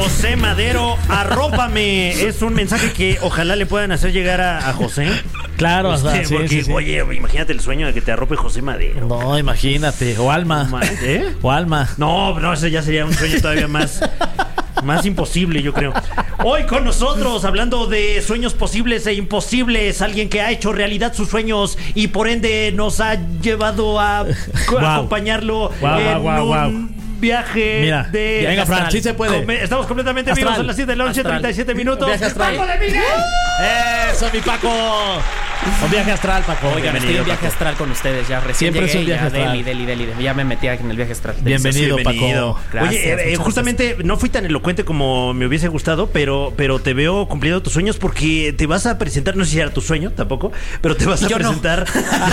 José Madero, arrópame. Es un mensaje que ojalá le puedan hacer llegar a José. Claro, porque, oye, imagínate el sueño de que te arrope José Madero. No, imagínate. O Alma. O Alma. No, ese ya sería un sueño todavía más imposible, yo creo. Hoy con nosotros, hablando de sueños posibles e imposibles, alguien que ha hecho realidad sus sueños y por ende nos ha llevado a acompañarlo en un viaje. Mira, de... Venga, Fran, sí se puede. Estamos completamente vivos, son las 7 de la noche, 37 minutos. Viaje astral. ¡Paco de Miguel! ¡Eso, mi Paco! Un viaje astral, Paco. Oigan, estoy en viaje astral con ustedes ya. Recién Siempre llegué, es un viaje astral. Deli. Ya me metí en el viaje astral. Bienvenido, Paco. Gracias, Oye, justamente no fui tan elocuente como me hubiese gustado, pero te veo cumpliendo tus sueños porque te vas a presentar, no sé si era tu sueño tampoco, pero te vas a presentar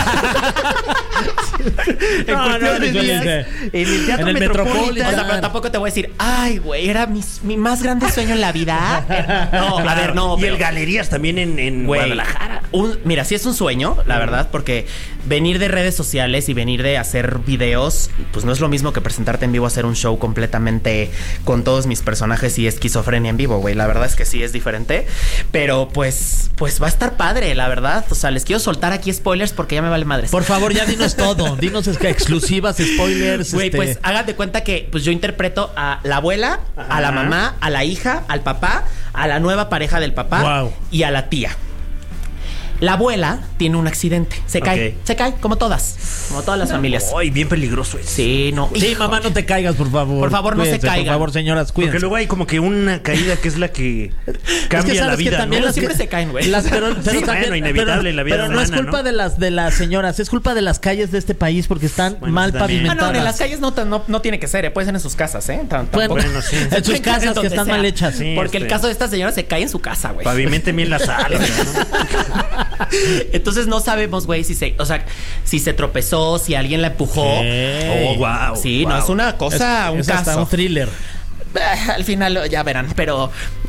en cuestión de días en el Teatro Metropolitan. O sea, pero tampoco te voy a decir, ay, güey, era mi más grande sueño en la vida. No, a ver, no. Y el Galerías también en Guadalajara. Mira, sí es un sueño, la verdad, porque venir de redes sociales y venir de hacer videos, pues no es lo mismo que presentarte en vivo a hacer un show completamente con todos mis personajes y esquizofrenia en vivo, güey. La verdad es que sí es diferente, pero pues va a estar padre, la verdad. O sea, les quiero soltar aquí spoilers porque ya me vale madres. Por favor, ya dinos todo. Dinos exclusivas, spoilers. Güey, pues hágate cuenta que pues yo interpreto a la abuela, a la mamá, a la hija, al papá, a la nueva pareja del papá y a la tía. La abuela tiene un accidente. Se cae, como todas las familias. Ay, bien peligroso eso. Sí, no. Sí, mamá, no te caigas, por favor. Por favor, no se caigan. Por favor, señoras, cuídense. Porque luego hay como que una caída que es la que cambia la vida, también ¿no? siempre se caen, güey. Bueno, inevitable en la vida pero no humana, es culpa de las señoras, es culpa de las calles de este país porque están mal pavimentadas. No, en las calles no tiene que ser, puede ser en sus casas, Bueno, sí. En sus casas que están mal hechas. Sí, porque el caso de esta señora se cae en su casa, güey. Pavimente bien la sala. Entonces no sabemos, güey, si se tropezó, si alguien la empujó. Oh, wow. Sí, no, es una cosa, un caso. Hasta un thriller. Al final ya verán, pero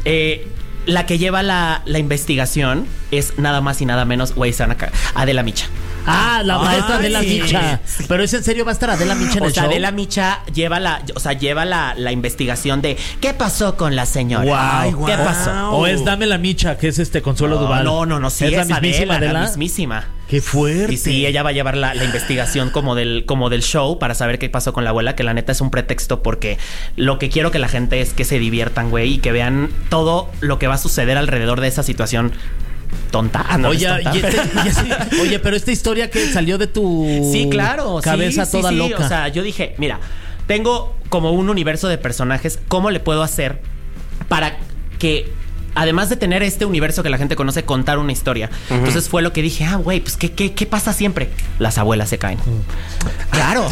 la que lleva la investigación es nada más y nada menos, güey, Adela Micha. La maestra Adela Micha. Sí. Pero ¿es en serio? ¿Va a estar Adela Micha en el show? Adela Micha lleva la investigación de ¿qué pasó con la señora? Wow. ¿Qué pasó? O es Dame la Micha, que es Consuelo Duval. No, sí, es la mismísima Adela, la mismísima. ¡Qué fuerte! Y sí, ella va a llevar la investigación como del show para saber qué pasó con la abuela, que la neta es un pretexto porque lo que quiero que la gente es que se diviertan, güey, y que vean todo lo que va a suceder alrededor de esa situación tonta. Oye, pero esta historia que salió de tu cabeza toda loca. O sea, yo dije, mira, tengo como un universo de personajes, ¿cómo le puedo hacer para que, además de tener este universo que la gente conoce, contar una historia? Uh-huh. Entonces fue lo que dije, güey, pues ¿qué pasa siempre? Las abuelas se caen. Claro.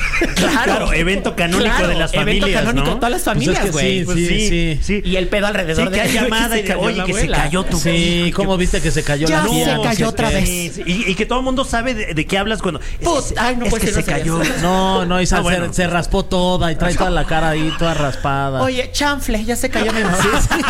Evento canónico de las familias, evento canónico de ¿no? todas las familias, güey. Sí. Y el pedo alrededor de que llamada y oye, que se cayó tu Sí, ¿cómo viste que se cayó la tía? Ya se cayó otra vez. Y que todo el mundo sabe de qué hablas cuando no, que se cayó. No, y se raspó toda y trae toda la cara ahí toda raspada. Oye, chanfle, ya se cayó mi mamá.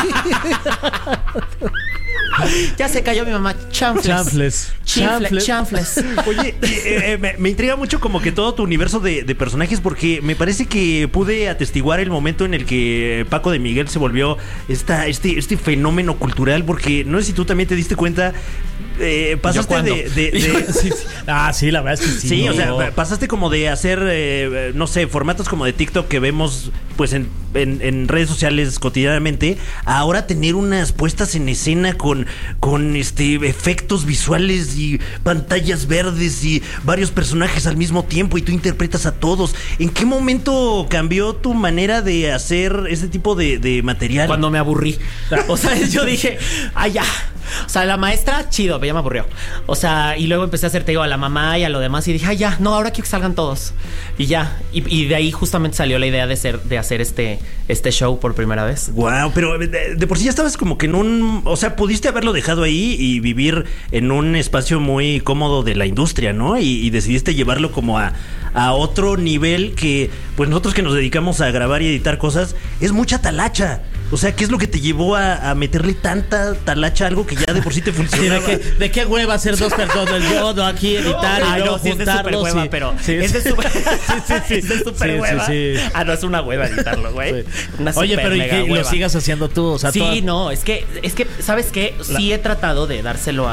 Ya se cayó mi mamá. Chanfles. Oye, me intriga mucho como que todo tu universo de personajes, porque me parece que pude atestiguar el momento en el que Paco de Miguel se volvió este fenómeno cultural, porque no sé si tú también te diste cuenta. Pasaste sí, la verdad es que sí. Sí, o sea, pasaste como de hacer, no sé, formatos como de TikTok que vemos pues en redes sociales cotidianamente, a ahora tener unas puestas en escena con efectos visuales y pantallas verdes y varios personajes al mismo tiempo y tú interpretas a todos. ¿En qué momento cambió tu manera de hacer ese tipo de material? Cuando me aburrí. O sea, yo dije, ya. O sea, la maestra, chido, ya me aburrió. O sea, y luego empecé a hacer, a la mamá y a lo demás. Y dije, ya, no, ahora quiero que salgan todos. Y ya, y de ahí justamente salió la idea de hacer este show por primera vez. Wow, pero de por sí ya estabas como que o sea, pudiste haberlo dejado ahí y vivir en un espacio muy cómodo de la industria, ¿no? Y decidiste llevarlo como a otro nivel que, pues nosotros que nos dedicamos a grabar y editar cosas, es mucha talacha. O sea, ¿qué es lo que te llevó a meterle tanta talacha a algo que ya de por sí te funcionaba? ¿De qué hueva hacer dos personas? Yo no aquí editar y luego juntarlos. Hueva, pero es de súper hueva. Ah, no, es una hueva editarlo, güey. Oye, pero ¿y que lo sigas haciendo tú? O sea, sí, no, es que, ¿sabes qué? Sí he tratado de dárselo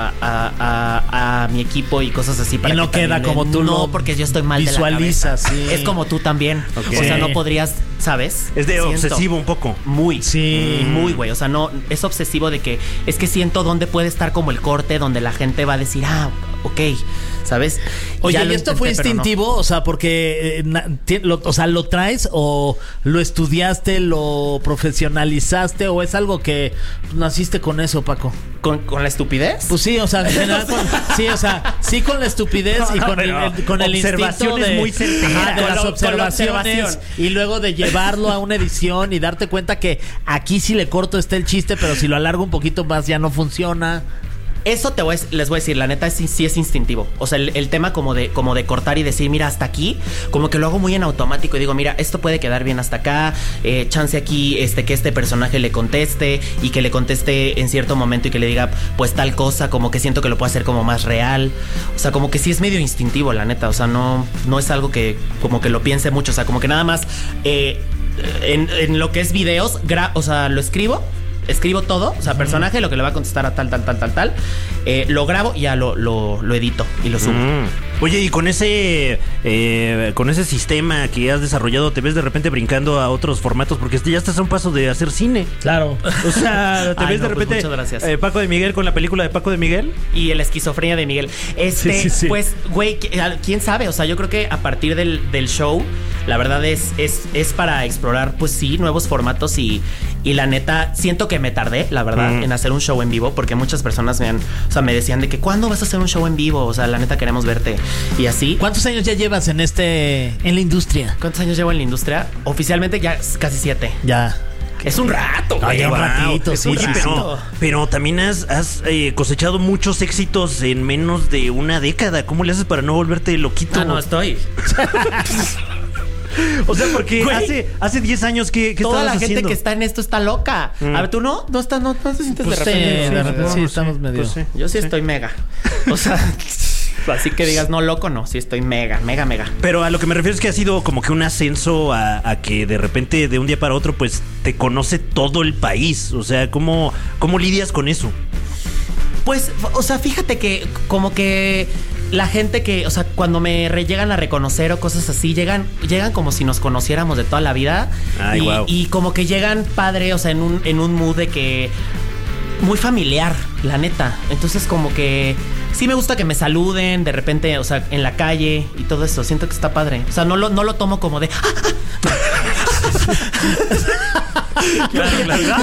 a mi equipo y cosas así. Para y no queda como tú no, porque yo estoy mal visualizas, de la cabeza. Es como tú también. Okay. O sea, no podrías, ¿sabes? Es de obsesivo un poco. Muy. Sí. Muy, güey. O sea, no, es obsesivo de que es que siento dónde puede estar como el corte donde la gente va a decir, ok, ¿sabes? Oye, ¿y esto fue instintivo? No. O sea, porque lo traes o lo estudiaste, lo profesionalizaste o es algo que naciste con eso, Paco. ¿Con la estupidez? Pues sí, o sea, en general sí con la estupidez y con el instinto de muy certeras, de las observaciones y luego de llevarlo a una edición y darte cuenta que aquí sí le corto el chiste, pero si lo alargo un poquito más ya no funciona. Eso les voy a decir, la neta sí es instintivo. O sea, el tema como de cortar y decir, mira, hasta aquí, como que lo hago muy en automático y digo, mira, esto puede quedar bien hasta acá, chance aquí, que este personaje le conteste y que le conteste en cierto momento y que le diga, pues tal cosa, como que siento que lo puedo hacer como más real. O sea, como que sí es medio instintivo, la neta. O sea, no es algo que como que lo piense mucho. O sea, como que nada más en lo que es videos, o sea, lo escribo todo, o sea, personaje, lo que le va a contestar a tal, lo grabo y ya lo edito y lo subo. Oye, y con ese sistema que has desarrollado, ¿te ves de repente brincando a otros formatos? Porque ya estás a un paso de hacer cine. Claro. O sea, ¿te ves de repente muchas gracias. Paco de Miguel con la película de Paco de Miguel? Y la esquizofrenia de Miguel. Sí. Pues, güey, ¿quién sabe? O sea, yo creo que a partir del show, la verdad es para explorar, pues sí, nuevos formatos y la neta, siento que me tardé, la verdad, en hacer un show en vivo, porque muchas personas me decían de que ¿cuándo vas a hacer un show en vivo? O sea, la neta queremos verte. Y así. ¿Cuántos años ya llevas en la industria? ¿Cuántos años llevo en la industria? Oficialmente ya casi 7. Ya. Es un rato, güey. Un ratito, sí. Pero también has cosechado muchos éxitos en menos de una década. ¿Cómo le haces para no volverte loquito? No estoy. O sea, porque hace 10 años que toda la gente haciendo? Que está en esto está loca. A ver, ¿tú no? ¿No te sientes pues de repente? Sí, estamos medio. Pues yo sí estoy mega. O sea, así que digas, no, loco, no. Sí estoy mega. Pero a lo que me refiero es que ha sido como que un ascenso a que de repente, de un día para otro, pues te conoce todo el país. O sea, ¿cómo lidias con eso? Pues, o sea, fíjate que como que la gente que, o sea, cuando me llegan a reconocer o cosas así, llegan como si nos conociéramos de toda la vida. Ay, wow. Y como que llegan padre, o sea, en un mood de que muy familiar, la neta. Entonces como que sí me gusta que me saluden de repente, o sea, en la calle y todo eso. Siento que está padre. O sea, no lo tomo como de Claro.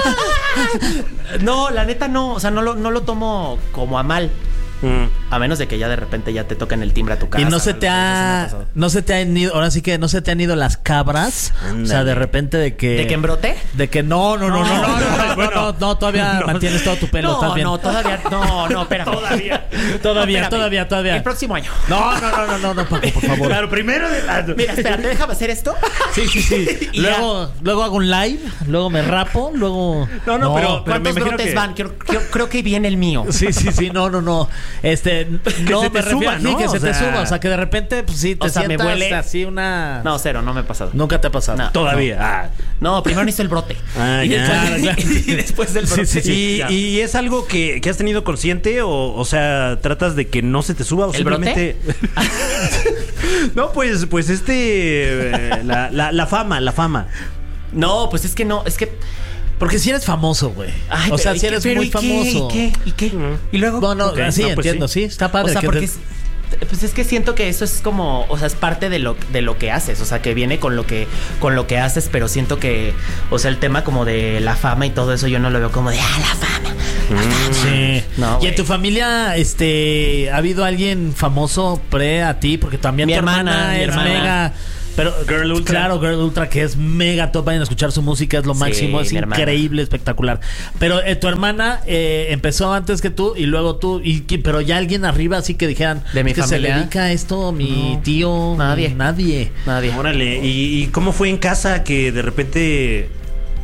No, la neta no. O sea, no lo tomo como a mal. A menos de que ya de repente ya te toquen el timbre a tu casa. Y no se te han ido, ahora sí que no se te han ido las cabras. Andale. O sea, de repente de que... ¿De que embrote? De que no, todavía mantienes todo tu pelo. No, todavía, no, espérame. Todavía. El próximo año. No, Paco, por favor. Claro, primero Mira, espérate, déjame hacer esto. Sí. luego hago un live, luego me rapo, luego... No, pero ¿cuántos brotes van? Creo que viene el mío. Sí, no. No, que se te suba, ¿no? Que se te suba, o sea, que de repente, pues sí, te sientas me huele así una... No, cero, no me ha pasado. Nunca te ha pasado. No, todavía. No, primero necesito el brote. Y después del brote. Sí. ¿Y es algo que has tenido consciente o sea, tratas de que no se te suba o ¿el simplemente... brote? No, pues la fama. No, pues es que no, es que... Porque si eres famoso, güey. O sea, si eres muy famoso. ¿Y qué? Y luego... No, okay. Sí, no, pues entiendo, sí. Está padre. O sea, porque... Pues es que siento que eso es como, o sea, es parte de lo que haces, o sea, que viene con lo que haces, pero siento que, o sea, el tema como de la fama y todo eso yo no lo veo como de la fama. Sí. No, ¿y en tu familia ha habido alguien famoso a ti? Porque también mi tu hermana es mega. Pero Girl Ultra. Claro, Girl Ultra, que es mega top. Vayan a escuchar su música, es lo máximo, es increíble, espectacular. Pero tu hermana empezó antes que tú y luego tú, pero ya alguien arriba así que dijeran, ¿de mi que familia? ¿Se le dedica a esto mi tío? Nadie. Órale, ¿y cómo fue en casa que de repente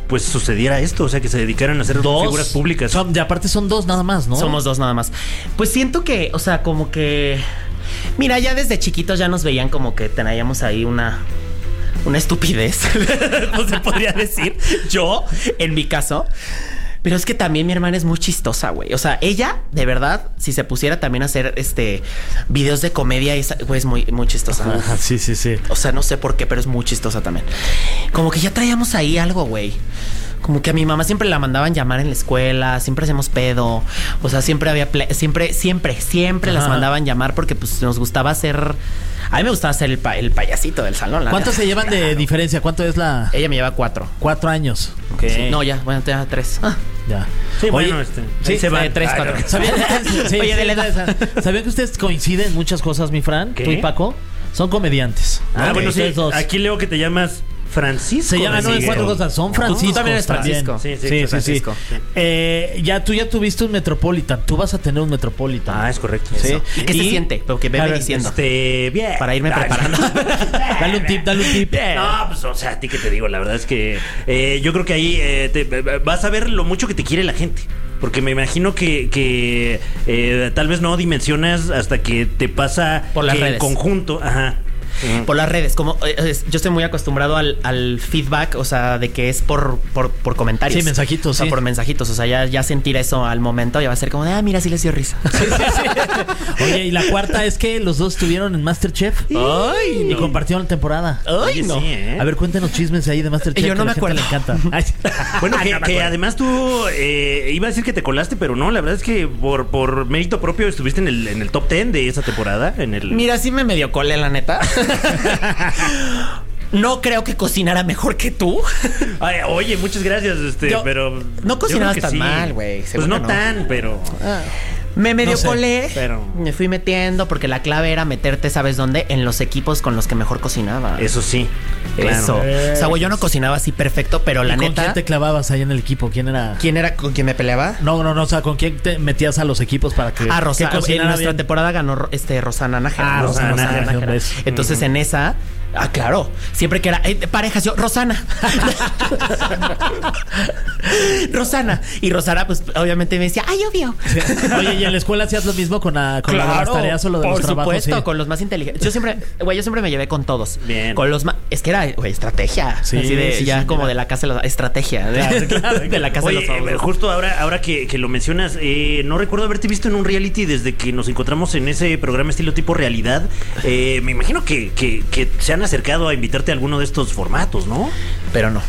pues sucediera esto, o sea, que se dedicaran a ser figuras públicas. Y aparte son 2 nada más, ¿no? Somos 2 nada más. Pues siento que, o sea, como que... Mira, ya desde chiquitos ya nos veían como que teníamos ahí una estupidez, no se podría decir. Yo, en mi caso... Pero es que también mi hermana es muy chistosa, güey. O sea, ella, de verdad, si se pusiera también a hacer videos de comedia, güey, es muy, muy chistosa. Ajá, sí. O sea, no sé por qué, pero es muy chistosa también. Como que ya traíamos ahí algo, güey. Como que a mi mamá siempre la mandaban llamar en la escuela, siempre hacíamos pedo. O sea, siempre había siempre las mandaban llamar porque pues nos gustaba hacer... A mí me gustaba ser el payasito del salón. ¿Cuánto se llevan de diferencia? ¿Cuánto es la...? Ella me lleva 4. 4 años. Okay. Sí. No, ya, bueno, te da 3. Ya. Sí, oye, bueno, sí, se va 3, 4. Oye, de la edad. ¿Sabían que ustedes coinciden en muchas cosas, mi Fran? ¿Qué? Tú y Paco son comediantes. Bueno, sí. Dos. Aquí leo que te llamas Francisco. Se llaman en 4 cosas. Son Francisco. Tú también eres Francisco. Sí. Francisco. Tú ya tuviste un Metropolitan. Tú vas a tener un Metropolitan. Ah, es correcto. Sí. ¿Y qué se siente? Porque veme diciendo. Bien. Para irme preparando. Dale un tip. No, pues, o sea, a ti que te digo, la verdad es que yo creo que ahí vas a ver lo mucho que te quiere la gente. Porque me imagino que tal vez no dimensionas hasta que te pasa por las redes. En conjunto. Ajá. Por las redes, como yo estoy muy acostumbrado al feedback, o sea, de que es por comentarios. Sí, mensajitos, o sea, por mensajitos, o sea, ya sentir eso al momento ya va a ser como de, mira, sí les dio risa. Sí. Oye, y la cuarta es que los dos estuvieron en MasterChef. Ay, y compartieron la temporada. Ay, no. Sí, A ver, cuéntanos chismes ahí de MasterChef. Yo no me acuerdo. Le encanta. Bueno, que además tú iba a decir que te colaste, pero no, la verdad es que por mérito propio estuviste en el top 10 de esa temporada. Mira, sí me medio colé, la neta. No creo que cocinara mejor que tú. Ay, oye, muchas gracias, pero no cocinabas tan mal, güey. Pues no tan, pero me medio colé, pero me fui metiendo porque la clave era meterte, ¿sabes dónde? En los equipos con los que mejor cocinaba. Eso sí. Claro. Eso. O sea, güey, yo no cocinaba así perfecto, pero la ¿Con neta. quién te clavabas ahí en el equipo? ¿Quién era? ¿Quién era con quien me peleaba? No, o sea, ¿con quién te metías a los equipos para que Rosana. En nuestra temporada ganó Rosana Nájera. Rosana Nájera. Entonces en esa, claro, siempre que era parejas, yo, Rosana. Rosana. Y Rosana, pues obviamente me decía, obvio. Sí. Oye, ¿y en la escuela hacías lo mismo con las tareas o lo de los trabajos? Por supuesto, sí. Con los más inteligentes. Yo siempre me llevé con todos. Bien. Con los más. Es que era, güey, estrategia. Sí, así de, sí, ya sí, como mira. de la casa de los. Estrategia. De la casa de los famosos. Justo ahora que lo mencionas, no recuerdo haberte visto en un reality desde que nos encontramos en ese programa estilo tipo realidad. Me imagino que se han acercado a invitarte a alguno de estos formatos, ¿no? Pero no.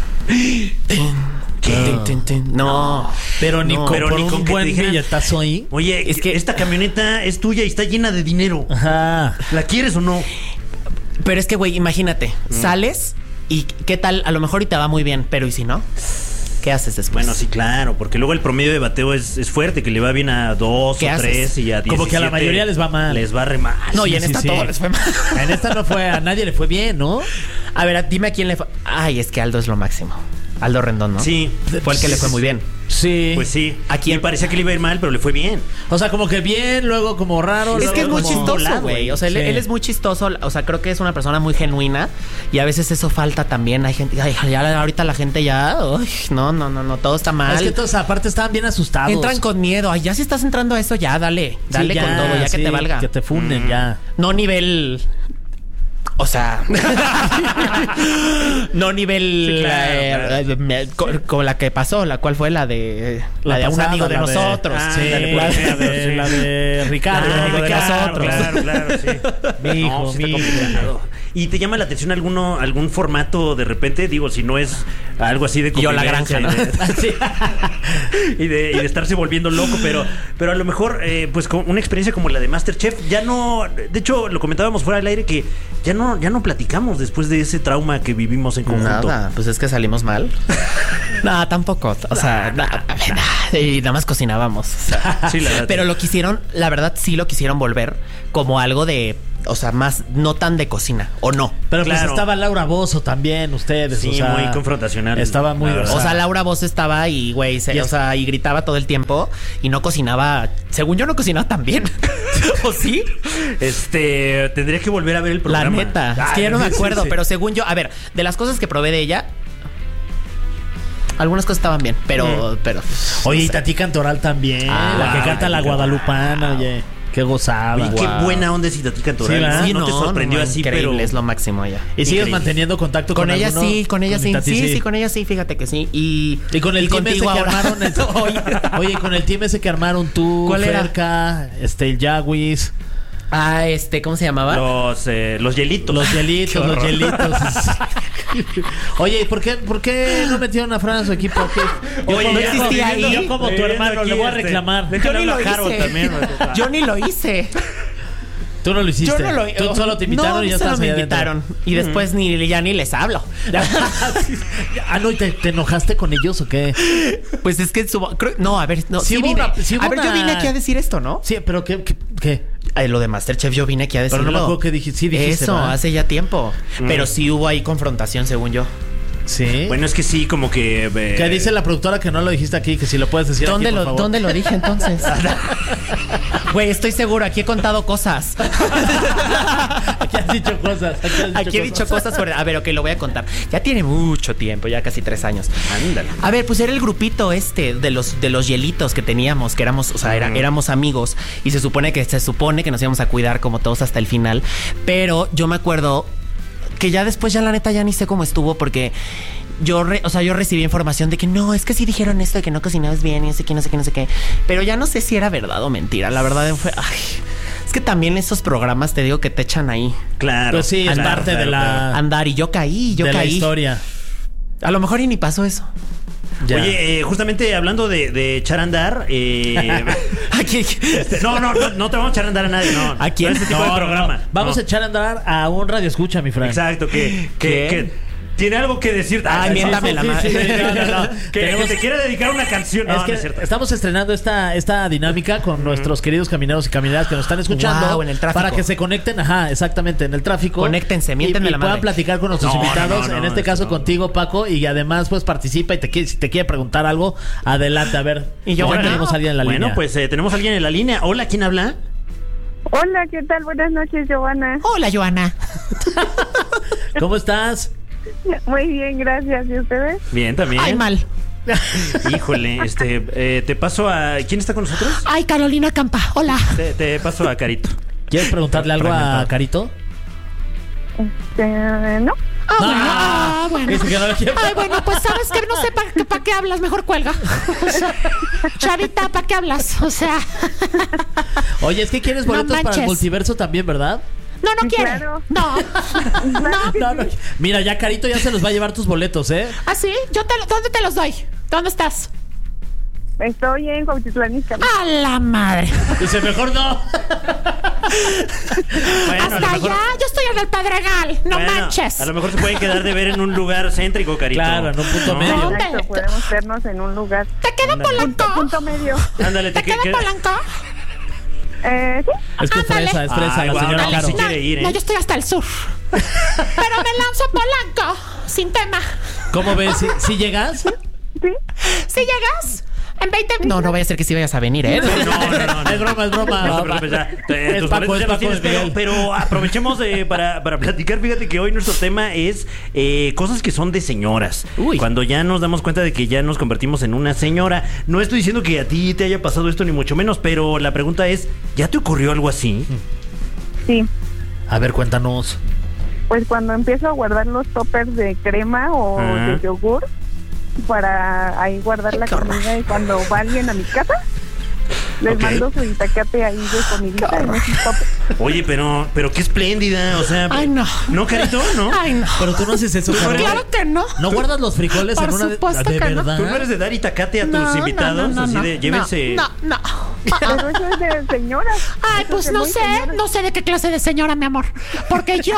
No, pero ni con un buen billetazo ahí. Oye, es que esta camioneta es tuya y está llena de dinero. Ajá. ¿La quieres o no? Pero es que, güey, imagínate, sales y ¿qué tal? A lo mejor y te va muy bien, pero ¿y si no? ¿Qué haces después? Bueno, sí, claro, porque luego el promedio de bateo es fuerte, que le va bien a 2 o 3 y a 17. Como que a la mayoría les va mal. Les va re mal. No, sí, y en esta todo les fue mal. En esta no fue, a nadie le fue bien, ¿no? A ver, dime a quién le fue. Ay, es que Aldo es lo máximo. Aldo Rendón, ¿no? Sí. Fue el que le fue muy bien. Sí. Pues sí. ¿A quién? Me parecía que le iba a ir mal, pero le fue bien. O sea, como que bien, luego como raro. Es que es muy como chistoso, güey. O sea, Sí. él es muy chistoso. O sea, creo que es una persona muy genuina. Y a veces eso falta también. Hay gente. Ay, ya ahorita la gente ya. Uy, no. Todo está mal. Es que todos aparte estaban bien asustados. Entran con miedo. Ay, ya si estás entrando a eso, ya, dale. Dale Sí, con todo, ya sí, que te valga. Que te funden, ya. No nivel. O sea, no nivel Sí, claro. con la que pasó, ¿cuál fue? La de un pasada, amigo de nosotros. Sí, sí. la de Ricardo. Ah, de nosotros. Claro, sí. Mi hijo, No, sí está mi hijo. complicado. ¿Y te llama la atención algún formato de repente? Digo, si no es algo así de Yo la granja, ¿no? Sí. y de estarse volviendo loco, pero a lo mejor, pues con una experiencia como la de MasterChef, ya no. De hecho, lo comentábamos fuera del aire que ya no platicamos después de ese trauma que vivimos en conjunto. Nada, pues es que salimos mal. No, tampoco. O sea, y nada más cocinábamos. O sea, Sí, la verdad. pero lo quisieron, la verdad, sí lo quisieron volver como algo de. O sea, más no tan de cocina, ¿o no? Pero Claro. pues estaba Laura Bozzo también, ustedes. Sí, o sea, muy confrontacional. Estaba muy. La verdad. O sea, Laura Voz estaba y, güey, y gritaba todo el tiempo y no cocinaba. Según yo, no cocinaba tan bien. ¿O sí? Tendría que volver a ver el La programa. neta. Es que ya no me acuerdo, pero según yo, a ver, de las cosas que probé de ella. Algunas cosas estaban bien, pero Oye, no y sé. Tati Cantoral también, la que canta la guadalupana, oye. Qué gozada. Oye, qué buena onda es Itatí Cantoral. Sí, ¿verdad? Sí, no te sorprendió así, increíble, pero es lo máximo ella. ¿Y sigues Increíble. manteniendo contacto Con ella alguno? sí, con ella sí. Tati, Sí, con ella sí, fíjate que sí. Y con el team ese que ahora. armaron. Oye, con el team ese que armaron tú, ¿Cuál era? Ferca, el Yawis. ¿Cómo se llamaba? Los hielitos. Los hielitos, los hielitos. Oye, ¿y por qué no metieron a Fran a su equipo? Oye, no existía ahí. Yo como tu hermano, le voy a reclamar. Yo ni lo hice. También, Yo ni lo hice. Tú no lo hiciste. Yo no lo Tú solo te invitaron y ya solo estás me ahí adentro. invitaron. Y después ya ni les hablo. No, ¿y te enojaste con ellos o qué? Pues es que no, a ver, no, Sí sí hubo vine. sí hubo A ver, yo vine aquí a decir esto, ¿no? Sí, pero ¿qué? Lo de Masterchef yo vine aquí a decirlo. Pero no me acuerdo qué dijiste. Sí dijiste, eso, ¿verdad? hace ya tiempo. Pero sí hubo ahí confrontación, según yo. Sí. Bueno, es que sí, como que... ¿Qué dice la productora que no lo dijiste aquí? Que si lo puedes decir aquí, por favor. ¿Dónde lo dije entonces? Güey, estoy seguro, aquí he contado cosas. Aquí has dicho cosas. Aquí he dicho cosas sobre... A ver, ok, lo voy a contar. Ya tiene mucho tiempo, ya casi 3 años. Ándale. A ver, pues era el grupito de los hielitos que teníamos, que éramos, o sea, éramos amigos. Y se supone que nos íbamos a cuidar como todos hasta el final. Pero yo me acuerdo que ya después, ya la neta, ya ni sé cómo estuvo, porque yo recibí información de que no, es que sí dijeron esto, de que no cocinabas bien y no sé qué. Pero ya no sé si era verdad o mentira. La verdad fue... es que también esos programas, te digo, que te echan ahí. Claro. Pues sí, es parte de la... Andar, y yo caí. la historia. A lo mejor y ni pasó eso. Ya. Oye, justamente hablando de echar a andar, Aquí. no te vamos a echar a andar a nadie, no. ¿A quién? No, ese tipo de programa. Vamos No. a echar a andar a un radio escucha, mi Fran. Exacto, que tiene algo que decir. Ay, miéntame la madre. No. Que te quiere dedicar una canción. No, Es que no es cierto. estamos estrenando esta dinámica con nuestros queridos camineros y camineras que nos están escuchando. Wow, en el tráfico. Para que se conecten, exactamente, en el tráfico. Conéctense, miéntenme y la puedan madre. platicar con nuestros No, invitados. no, en este caso no. contigo, Paco. Y además, pues participa y si te quiere preguntar algo, adelante, a ver. Y yo, ya bueno, tenemos a alguien en la línea. Bueno, pues tenemos a alguien en la línea. Hola, ¿quién habla? Hola, ¿qué tal? Buenas noches, Giovanna. Hola, Joana. ¿Cómo estás? Muy bien, gracias. ¿Y ustedes? Bien, también. Ay, mal. Híjole, te paso a... ¿Quién está con nosotros? Ay, Carolina Campa. Hola. Te paso a Carito. ¿Quieres preguntarle algo a Fragmentado. Carito? No. Bueno. Dice que no lo quiere. Ay, bueno, pues sabes que no sé para qué hablas, mejor cuelga. O sea, chavita, ¿para qué hablas? O sea, Oye, es que quieres boletos para el manches. multiverso también, ¿verdad? no quiere. Claro. No. No. Mira, ya Carito ya se los va a llevar tus boletos, ¿eh? ¿Ah, sí? ¿Dónde te los doy? ¿Dónde estás? Estoy en Cuautitlán Izcalli. ¡A la madre! Dice, mejor no. Bueno, a Hasta lo mejor- allá, yo estoy en el Pedregal. No bueno, manches. A lo mejor se pueden quedar de ver en un lugar céntrico, Carito. Claro, en un punto medio. ¿Dónde? Exacto, podemos vernos en un lugar. ¿Te queda Polanco? Punto medio. Ándale, ¿Te queda Polanco? Sí. Es que es Ándale. fresa, Ay, la guau, señora no, Caro. sí quiere ir, ¿eh? No, yo estoy hasta el sur. Pero me lanzo a Polanco, sin tema. ¿Cómo ves? ¿Sí llegas? Sí. ¿Sí llegas? En 20 No vaya a ser que sí vayas a venir, ¿eh? No. Es broma, es broma. No te preocupes, ya. Es Tus Paco, boletos ya es los tienes, Paco, es Miguel. pero aprovechemos para platicar. Fíjate que hoy nuestro tema es cosas que son de señoras. Uy. Cuando ya nos damos cuenta de que ya nos convertimos en una señora. No estoy diciendo que a ti te haya pasado esto, ni mucho menos, pero la pregunta es, ¿ya te ocurrió algo así? Sí. A ver, cuéntanos. Pues cuando empiezo a guardar los toppers de crema o de yogur para ahí guardar la comida, y cuando va alguien a mi casa les Ok. mando su itacate ahí de comidita en esos toppers. Oye, pero qué espléndida, o sea... Ay, no. ¿No, Carito? ¿No? Ay, no. Pero tú no haces eso, Carol. Claro que no. ¿No guardas los frijoles Por en una supuesto de que no. verdad? ¿Tú no eres de dar itacate a tus invitados? Así de, llévense... No. Pero eso es de señoras. Ay, Eso pues es de no muy sé, señoras. no sé de qué clase de señora, mi amor. Porque yo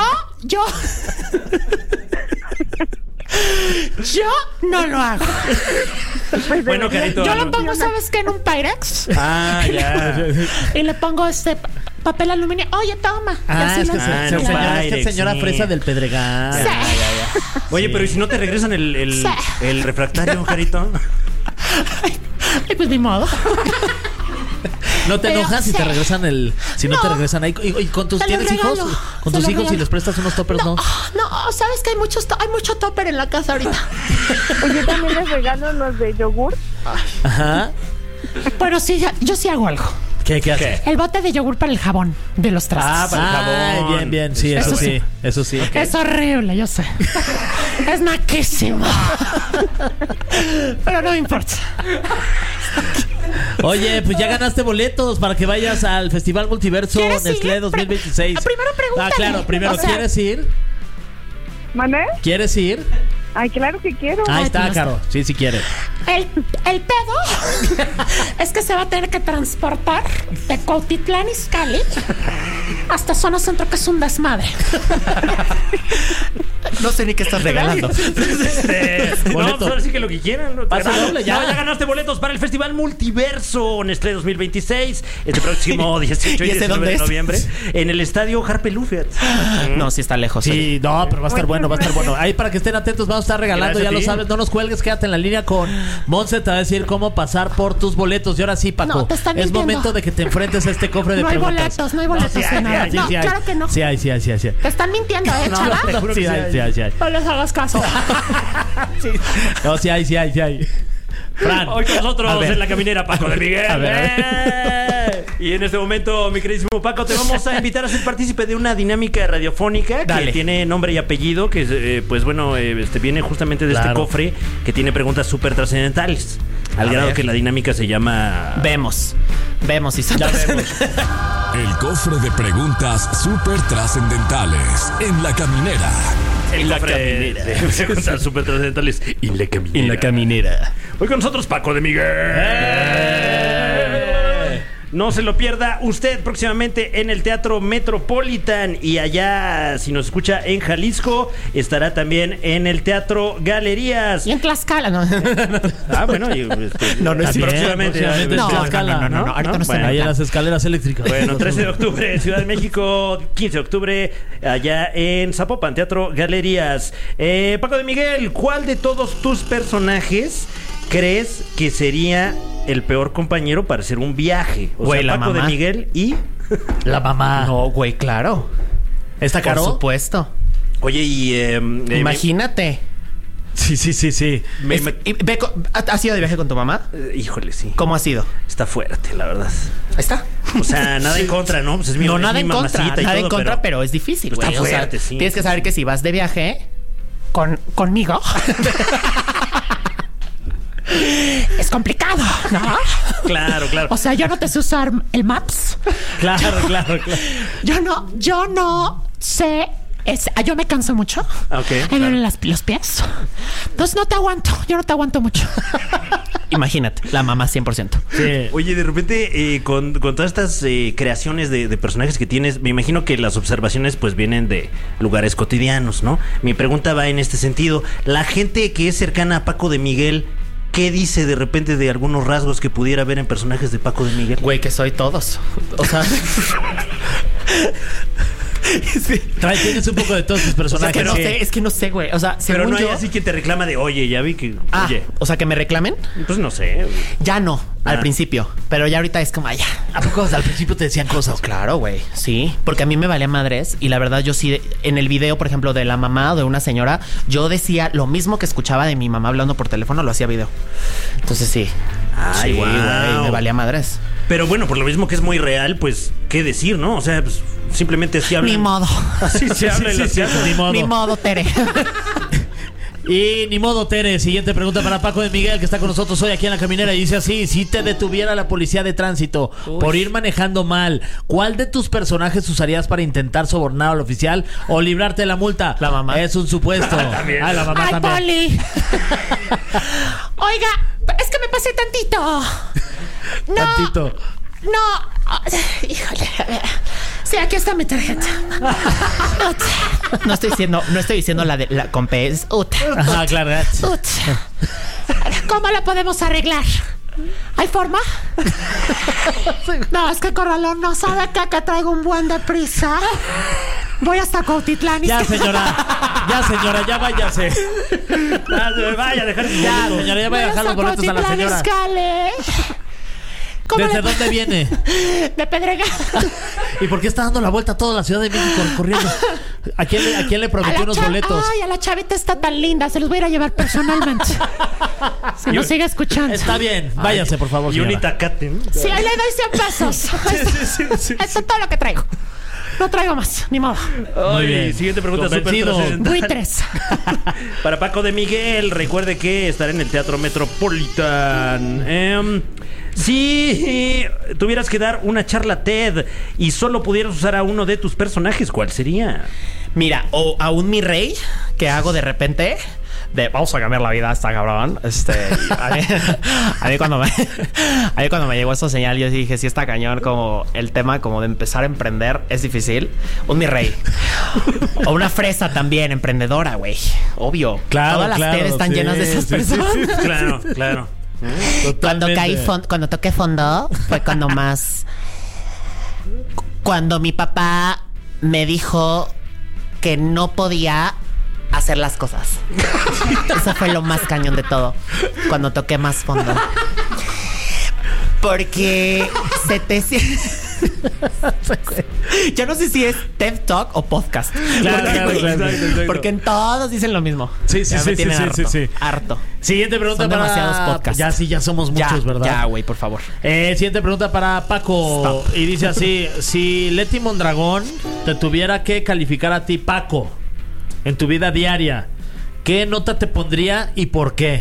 no lo hago. Pues Bueno, debería- Carito, Yo algo- lo pongo, ¿sabes qué? En un Pyrex. Ah, ya. Y le pongo papel aluminio. Oye, toma. Y Ah, así es lo- que Ah, se no, señora, es que Pyrex, señora sí. fresa del Pedregal. Sí. Oye, pero ¿y si no te regresan el Sí. refractario, Carito? Y pues ni modo. ¿No te enojas si sí. te regresan si no te regresan ahí? ¿Y con tus Te los tienes hijos? regalo. ¿Con Se tus los hijos y regalo. les prestas unos toppers, no? No, sabes que hay mucho topper en la casa ahorita. Pues yo también les regalo los de yogur. Ajá. Pero sí, yo sí hago algo. ¿Qué haces? El bote de yogur para el jabón de los trastes. para el jabón. Bien. Sí, eso sí. Eso sí. Es horrible, yo sé. Es naquísimo. Pero no me importa. Oye, pues ya ganaste boletos para que vayas al Festival Multiverso ¿Quieres Nestlé ir? 2026. Primero pregúntame. Ah, claro, primero, O sea, ¿quieres ir? ¿Mané? ¿Quieres ir? Ay, claro que quiero. Ahí está, pues no Caro. Sí, quiere. El pedo es que se va a tener que transportar de Cuautitlán Izcalli hasta Zona Centro, que es un desmadre. No sé ni qué estás regalando. No, pues ahora sí que lo que quieran. ¿No? Pasa doble, ya. Ya ganaste boletos para el Festival Multiverso Nestlé 2026 este próximo 18 y ¿Y ese 19 dónde de es? noviembre en el estadio Harpe Lufet. No, sí está lejos. Sí, no, pero va a estar bueno, Ahí para que estén atentos, vamos a estar regalando, Gracias ya a lo ti. sabes. No nos cuelgues, quédate en la línea con Monse, te va a decir cómo pasar por tus boletos. Y ahora sí, Paco, No, te están es mintiendo. momento de que te enfrentes a este cofre de No hay preguntas. boletos sí de hay, nada. sí No, hay. claro que no. Sí hay. Te están mintiendo, chava. te juro que sí hay. Sí hay. No les hagas caso. No, sí hay. Fran, Hoy con a nosotros ver. en la caminera Paco de Miguel. A ver. Y en este momento, mi queridísimo Paco, te vamos a invitar a ser partícipe de una dinámica radiofónica Dale. que tiene nombre y apellido, que pues bueno, viene justamente de este Claro. cofre que tiene preguntas súper trascendentales. Al A grado ver. que la dinámica se llama... Vemos si son El cofre de preguntas súper trascendentales en la caminera. El cofre de preguntas súper trascendentales y la caminera. caminera. Hoy con nosotros Paco de Miguel. No se lo pierda usted próximamente en el Teatro Metropolitan. Y allá, si nos escucha en Jalisco, estará también en el Teatro Galerías. Y en Tlaxcala, ¿no? Ah, bueno, No, no es También, próximamente. próximamente No, Tlaxcala, no, ahorita no está. Bueno, Ahí en las escaleras eléctricas. Bueno, 13 de octubre, Ciudad de México, 15 de octubre, allá en Zapopan, Teatro Galerías. Paco de Miguel, ¿cuál de todos tus personajes crees que sería el peor compañero para hacer un viaje? O Güey, sea, la Paco de mamá. Miguel y... La mamá. No, güey, claro. ¿Está Por caro? supuesto. Oye, y... Imagínate. Sí. ¿Has ido de viaje con tu mamá? híjole, sí. ¿Cómo ha sido? Está fuerte, la verdad. Ahí está. O sea, nada en contra, ¿no? Pues es mi, No, es nada mi en contra. mamacita y Nada en todo, contra, pero es difícil, Está güey. O sea, fuerte, sí. tienes que saber que si vas de viaje Conmigo. Es complicado, ¿no? Claro. O sea, yo no te sé usar el Maps. Claro. Yo no sé. Yo me canso mucho. Ok, Me duelen los pies. Entonces no te aguanto. Yo no te aguanto mucho. imagínate, la mamá 100%. Sí. Oye, de repente, con todas estas creaciones de personajes que tienes, me imagino que las observaciones pues vienen de lugares cotidianos, ¿no? Mi pregunta va en este sentido. La gente que es cercana a Paco de Miguel, ¿qué dice de repente de algunos rasgos que pudiera ver en personajes de Paco de Miguel? Güey, que soy todos. O sea... Sí. Tienes un poco de todos tus personajes. Que no sí. sé, es que no sé, güey. O sea, Pero según no hay yo... así que te reclama de, oye, ya vi que... Ah, Oye, o sea, que me reclamen. pues no sé. Ya no, al Ah. principio. Pero ya ahorita es como, ya. ¿A poco al principio te decían cosas? Claro, güey. Sí, porque a mí me valía madres. Y la verdad, yo sí, en el video, por ejemplo, de la mamá o de una señora, yo decía lo mismo que escuchaba de mi mamá hablando por teléfono, lo hacía video. Entonces sí. Ay, sí, guau. güey, me valía madres. Pero bueno, por lo mismo que es muy real, pues, ¿qué decir, no? O sea, pues, simplemente así hablan. Ni modo. Así se habla en la teatro. Ni modo. Ni modo, Tere. Y ni modo, Tere. Siguiente pregunta para Paco de Miguel, que está con nosotros hoy aquí en la caminera. Y dice así: si te detuviera la policía de tránsito por ir manejando mal, ¿cuál de tus personajes usarías para intentar sobornar al oficial o librarte de la multa? La mamá. Es un supuesto. También. Ah, la mamá Ay, también. Poli. Oiga, es que me pasé tantito. No. Tantito. No. Híjole. Sí, aquí está mi tarjeta. No estoy diciendo la de la con P, es ut. Ajá, claro. ¿Cómo lo podemos arreglar? ¿Hay forma? No, es que Corralón no sabe que acá traigo un buen de prisa. Voy hasta Cuautitlán. Ya, señora, ya váyase. Vaya a dejar sus Ya, boletos. señora, ya vaya a dejar los boletos a la señora. Izcalli. ¿Desde dónde viene? De Pedregal. ¿Y por qué está dando la vuelta a toda la Ciudad de México corriendo? ¿A quién le prometió unos boletos? Ay, a la chavita está tan linda. Se los voy a ir a llevar personalmente. Se nos sigue escuchando. Está bien, váyase, por favor, Y un señora. itacate. Sí, ahí le doy 100 pesos. Esto es todo lo que traigo. No traigo más, ni modo. Muy bien. Siguiente pregunta súper Convencido. trascendental. Buitres. Para Paco de Miguel, recuerde que estará en el Teatro Metropolitan. Si tuvieras que dar una charla TED y solo pudieras usar a uno de tus personajes, ¿cuál sería? Mira, o aún mi rey, que hago de repente, de vamos a cambiar la vida a esta cabrón. A mí cuando me llegó esa señal, yo dije, sí está cañón, como el tema como de empezar a emprender es difícil. Un mi rey. O una fresa también, emprendedora, güey. Obvio. Claro, Todas las claro, TED están sí, llenas de esas sí, sí, personas. sí. Claro, claro. Totalmente. Cuando toqué fondo, fue cuando más. Cuando mi papá me dijo que no podía hacer las cosas. Eso fue lo más cañón de todo. Cuando toqué más fondo. Porque yo no sé si es TED Talk o podcast. Claro, exacto. Porque en todos dicen lo mismo. Sí, Ya me tienen harto, harto. Siguiente pregunta Son para... demasiados podcasts. Ya somos muchos, ¿verdad? Ya, güey, por favor. Siguiente pregunta para Paco. Stop. Y dice así: si Leti Mondragón te tuviera que calificar a ti, Paco, en tu vida diaria, ¿qué nota te pondría y por qué?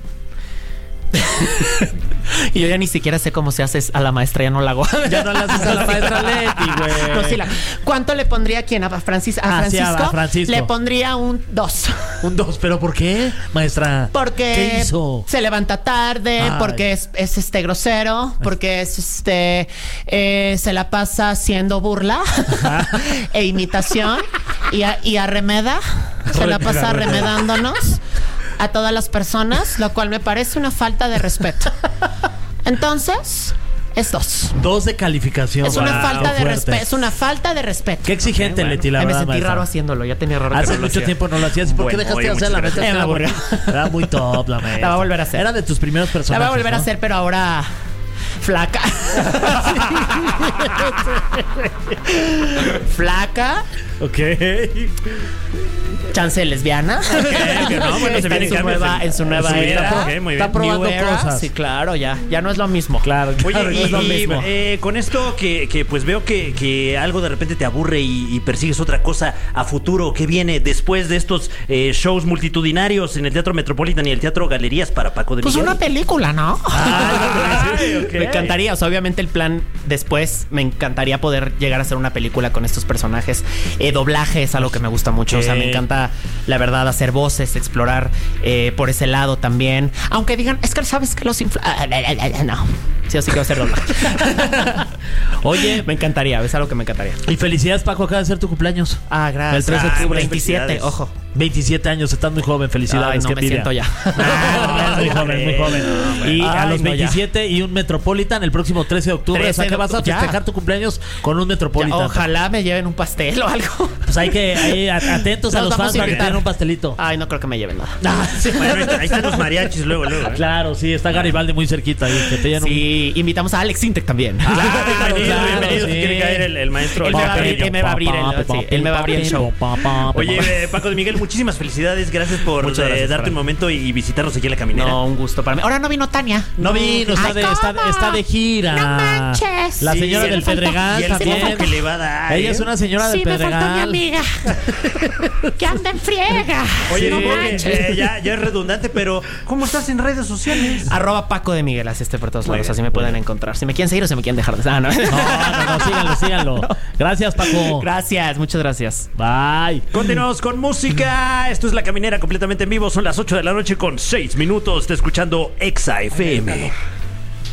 Y yo ya ni siquiera sé cómo se hace a la maestra, ya no la hago. Ya no la haces a la maestra Leti, güey. No, sí ¿Cuánto le pondría a quién? ¿A Francisco? Sí, a Francisco. Le pondría un 2. Un 2, ¿pero por qué, maestra? Porque ¿Qué hizo? se levanta tarde, Ay. porque es grosero, porque es se la pasa haciendo burla e imitación y arremeda. Se la pasa arremedándonos a todas las personas, lo cual me parece una falta de respeto. Entonces, es 2. 2 de calificación. Es una Wow, falta de fuerte. respeto. Es una falta de respeto. Qué exigente, Leti, la Me verdad, sentí maestra. raro haciéndolo. Ya tenía raro. Hace que no lo mucho hacía. tiempo no lo hacías. ¿Y por qué Bueno, dejaste de oye, hacer la muchas maestra? gracias. Me aburrió. Era muy top la maestra. La va a volver a hacer. Era de tus primeros La personajes. voy a volver a ¿no? hacer, pero ahora flaca. Flaca. Ok. Chance lesbiana. Que no, bueno, se Está vienen cambios en su nueva su vida. era. Ok, muy bien. Está probando New era. cosas. Sí, claro, ya no es lo mismo. Claro. Oye, claro, no es lo mismo. con esto que pues veo que algo de repente te aburre y persigues otra cosa a futuro, ¿qué viene después de estos shows multitudinarios en el Teatro Metropolitan y el Teatro Galerías para Paco de Pues Miguel? una película, ¿no? Ay, ok. Me encantaría, o sea, obviamente el plan después, me encantaría poder llegar a hacer una película con estos personajes. Doblaje es algo que me gusta mucho, o sea, me encanta, la verdad, hacer voces, explorar por ese lado también. Aunque digan, es que sabes que los no, sí o sí quiero hacer doblaje. Oye, Me encantaría, es algo que me encantaría. y felicidades, Paco, acaba de ser tu cumpleaños. Ah, gracias. El 3 de octubre. 27, Felicidades. ojo. 27 años, estás muy joven, felicidades. Ay, no, qué me envidia. siento ya. Ah, muy joven, muy joven. Y a Ay, los no, ya. 27 y un Metropolitan el próximo 13 de octubre. 13 O sea que de vas a octubre, ya. festejar tu cumpleaños con un Metropolitan. Ojalá me lleven un pastel o algo. Pues hay que atentos a Nos los vamos fans a para que invitar. te den un pastelito. Ay, no creo que me lleven nada. Ah, sí. Bueno, ahí están los mariachis luego. Claro, sí, está Garibaldi muy cerquita ahí, que te llenan Sí, invitamos a Alex Intec también. Bienvenido. sí. Quiere caer el maestro. Él me va a abrir, él me va a abrir él me va a abrir el show. Oye, Paco de Miguel, muchísimas felicidades. Gracias por Muchas gracias, darte Fran. un momento y visitarnos aquí en La Caminera. No, un gusto para mí. Ahora no vino Tania. No vino, está de gira. No manches. La Sí, señora sí del me faltó. Pedregal Y el también. tiempo que le va a dar. Ella es una señora del Sí, me faltó mi Pedregal. amiga. Que anda en friega. Oye, no manches. ya es redundante, pero ¿cómo estás en redes sociales? @Paco de Miguel, así por todos lados. bien, Así me pueden encontrar. Si me quieren seguir o si me quieren dejar de. Ah, no. No, síganlo. Gracias, Paco. Gracias, muchas gracias. Bye. Continuamos con música. Esto es La Caminera completamente en vivo. Son las 8 de la noche con 6 minutos. Está escuchando Exa FM.